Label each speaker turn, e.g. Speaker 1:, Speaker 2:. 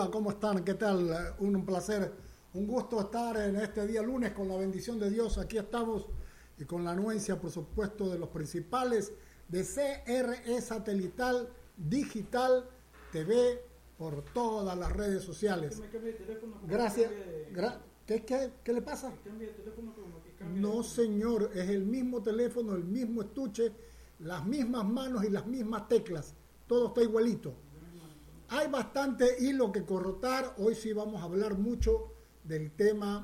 Speaker 1: Hola, ¿cómo están? ¿Qué tal? Un placer, un gusto estar en este día lunes con la bendición de Dios. Aquí estamos y con la anuencia, por supuesto, de los principales de CRE Satelital Digital TV por todas las redes sociales. Gracias. ¿Qué le pasa? No, señor, es el mismo teléfono, el mismo estuche, las mismas manos y las mismas teclas. Todo está igualito. Hay bastante hilo que corrotar. Hoy sí vamos a hablar mucho del tema